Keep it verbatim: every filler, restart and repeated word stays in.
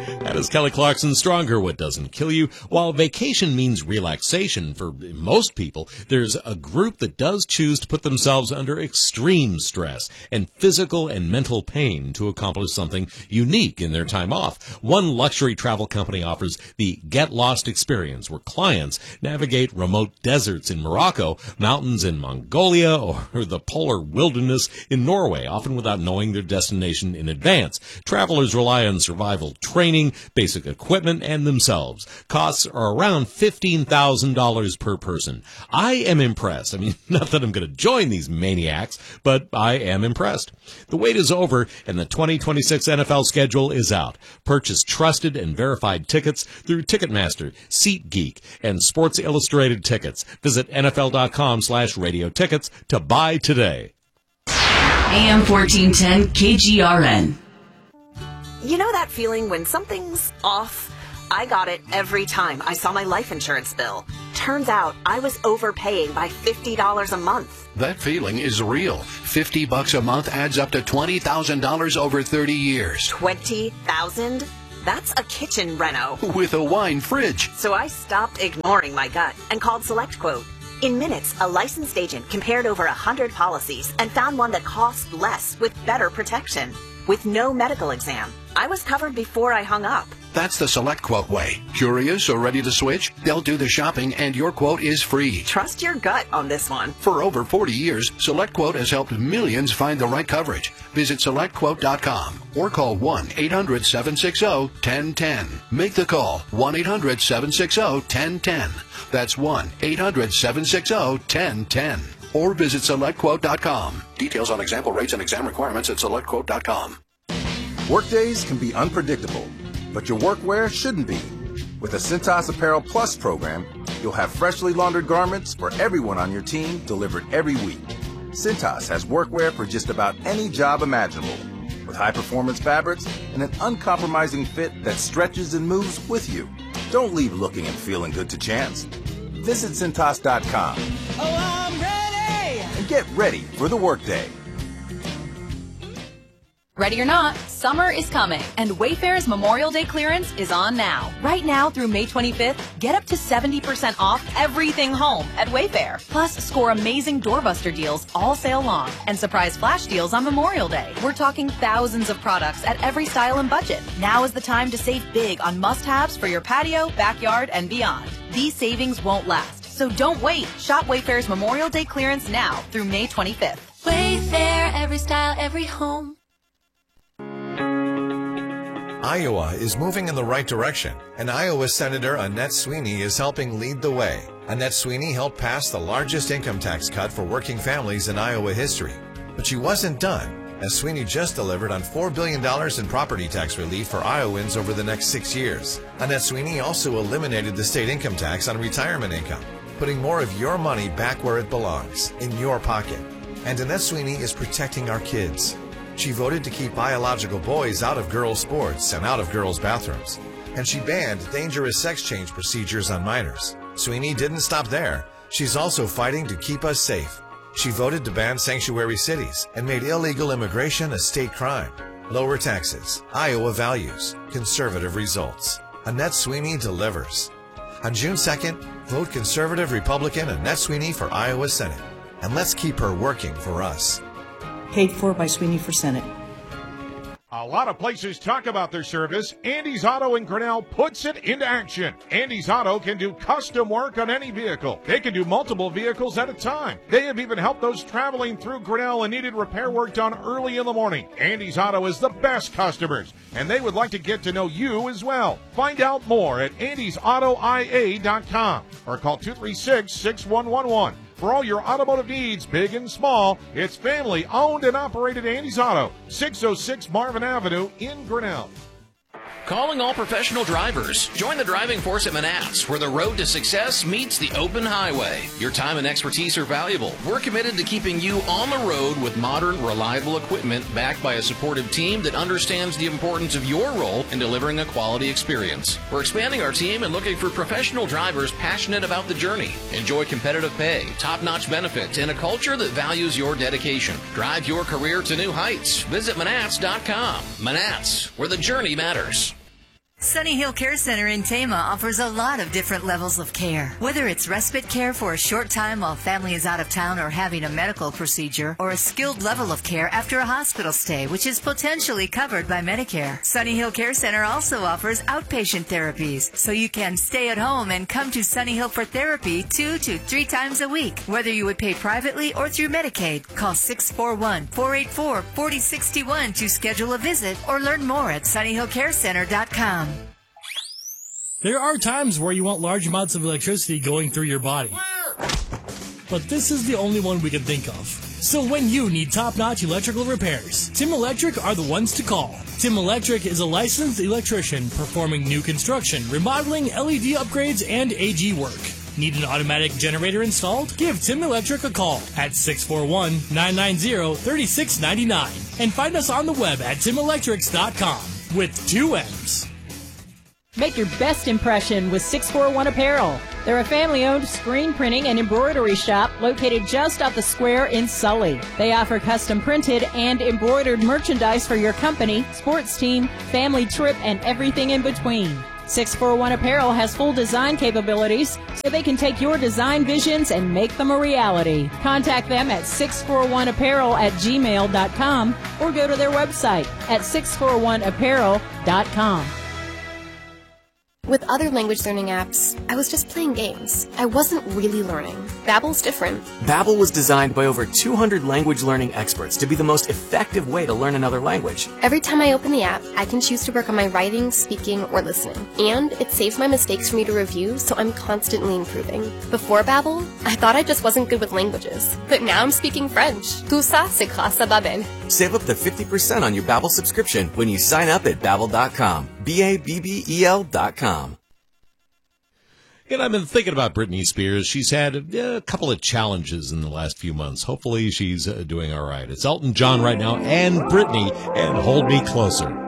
That is Kelly Clarkson, Stronger, What Doesn't Kill You. While vacation means relaxation for most people, there's a group that does choose to put themselves under extreme stress and physical and mental pain to accomplish something unique in their time off. One luxury travel company offers the Get Lost experience, where clients navigate remote deserts in Morocco, mountains in Mongolia, or the polar wilderness in Norway, often without knowing their destination in advance. Travelers rely on survival training, basic equipment, and themselves. Costs are around fifteen thousand dollars per person. I am impressed. I mean, not that I'm going to join these maniacs, but I am impressed. The wait is over, and the twenty twenty-six N F L schedule is out. Purchase trusted and verified tickets through Ticketmaster, SeatGeek, and Sports Illustrated Tickets. Visit nfl.com slash radio tickets to buy today. A M fourteen ten K G R N. You know that feeling when something's off? I got it every time I saw my life insurance bill. Turns out I was overpaying by fifty dollars a month. That feeling is real. fifty bucks a month adds up to twenty thousand dollars over thirty years. twenty thousand dollars? That's a kitchen reno. With a wine fridge. So I stopped ignoring my gut and called SelectQuote. In minutes, a licensed agent compared over one hundred policies and found one that cost less with better protection. With no medical exam. I was covered before I hung up. That's the SelectQuote way. Curious or ready to switch? They'll do the shopping and your quote is free. Trust your gut on this one. For over forty years, SelectQuote has helped millions find the right coverage. Visit select quote dot com or call one eight hundred seven six zero one zero one zero. Make the call, one eight hundred seven six zero one zero one zero. That's one eight hundred seven six zero one zero one zero. Or visit select quote dot com. Details on example rates and exam requirements at select quote dot com. Workdays can be unpredictable, but your workwear shouldn't be. With the Cintas Apparel Plus program, you'll have freshly laundered garments for everyone on your team delivered every week. Cintas has workwear for just about any job imaginable, with high-performance fabrics and an uncompromising fit that stretches and moves with you. Don't leave looking and feeling good to chance. Visit Cintas dot com. Oh, I'm ready! And get ready for the workday. Ready or not, summer is coming, and Wayfair's Memorial Day clearance is on now. Right now through May twenty-fifth, get up to seventy percent off everything home at Wayfair. Plus, score amazing doorbuster deals all sale long and surprise flash deals on Memorial Day. We're talking thousands of products at every style and budget. Now is the time to save big on must-haves for your patio, backyard, and beyond. These savings won't last, so don't wait. Shop Wayfair's Memorial Day clearance now through May twenty-fifth. Wayfair, every style, every home. Iowa is moving in the right direction, and Iowa Senator Annette Sweeney is helping lead the way. Annette Sweeney helped pass the largest income tax cut for working families in Iowa history. But she wasn't done, as Sweeney just delivered on four billion dollars in property tax relief for Iowans over the next six years. Annette Sweeney also eliminated the state income tax on retirement income, putting more of your money back where it belongs, in your pocket. And Annette Sweeney is protecting our kids. She voted to keep biological boys out of girls' sports and out of girls' bathrooms. And she banned dangerous sex change procedures on minors. Sweeney didn't stop there. She's also fighting to keep us safe. She voted to ban sanctuary cities and made illegal immigration a state crime. Lower taxes, Iowa values, conservative results. Annette Sweeney delivers. On June second, vote conservative Republican Annette Sweeney for Iowa Senate. And let's keep her working for us. Paid for by Sweeney for Senate. A lot of places talk about their service. Andy's Auto in Grinnell puts it into action. Andy's Auto can do custom work on any vehicle. They can do multiple vehicles at a time. They have even helped those traveling through Grinnell and needed repair work done early in the morning. Andy's Auto is the best customers, and they would like to get to know you as well. Find out more at andys auto I A dot com or call two three six, six one one one. For all your automotive needs, big and small, it's family-owned and operated Andy's Auto, six oh six Marvin Avenue in Grinnell. Calling all professional drivers. Join the driving force at Manassas, where the road to success meets the open highway. Your time and expertise are valuable. We're committed to keeping you on the road with modern, reliable equipment backed by a supportive team that understands the importance of your role in delivering a quality experience. We're expanding our team and looking for professional drivers passionate about the journey. Enjoy competitive pay, top-notch benefits, and a culture that values your dedication. Drive your career to new heights. Visit Manassas dot com. Manassas, where the journey matters. Sunny Hill Care Center in Tama offers a lot of different levels of care. Whether it's respite care for a short time while family is out of town or having a medical procedure, or a skilled level of care after a hospital stay, which is potentially covered by Medicare. Sunny Hill Care Center also offers outpatient therapies, so you can stay at home and come to Sunny Hill for therapy two to three times a week. Whether you would pay privately or through Medicaid, call six four one, four eight four, four zero six one to schedule a visit or learn more at sunny hill care center dot com. There are times where you want large amounts of electricity going through your body. But this is the only one we can think of. So when you need top-notch electrical repairs, Tim Electric are the ones to call. Tim Electric is a licensed electrician performing new construction, remodeling, L E D upgrades, and A G work. Need an automatic generator installed? Give Tim Electric a call at six four one, nine nine zero, three six nine nine and find us on the web at tim electrics dot com with two M's. Make your best impression with six four one Apparel. They're a family-owned screen printing and embroidery shop located just off the square in Sully. They offer custom printed and embroidered merchandise for your company, sports team, family trip, and everything in between. six four one Apparel has full design capabilities, so they can take your design visions and make them a reality. Contact them at six four one apparel at gmail dot com or go to their website at six four one apparel dot com. With other language learning apps, I was just playing games. I wasn't really learning. Babbel's different. Babbel was designed by over two hundred language learning experts to be the most effective way to learn another language. Every time I open the app, I can choose to work on my writing, speaking, or listening. And it saves my mistakes for me to review, so I'm constantly improving. Before Babbel, I thought I just wasn't good with languages. But now I'm speaking French. Tout ça, c'est grâce à Babbel. Save up to fifty percent on your Babbel subscription when you sign up at babbel dot com. B A B B E L dot com. And I've been thinking about Britney Spears. She's had a, a couple of challenges in the last few months. Hopefully she's uh, doing all right. It's Elton John right now and Britney, and Hold Me Closer.